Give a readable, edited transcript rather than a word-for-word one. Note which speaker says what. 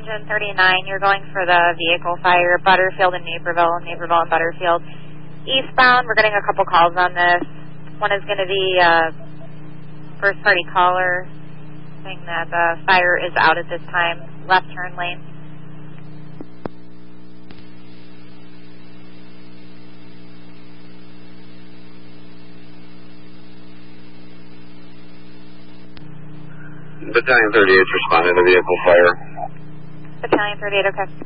Speaker 1: engine 39, you're going for the vehicle fire, Butterfield and Naperville and Butterfield. Eastbound, we're getting a couple calls on this. One is going to be first party caller saying that the fire is out at this time, left turn lane.
Speaker 2: Battalion 38 responded to vehicle fire.
Speaker 1: Battalion 38, okay.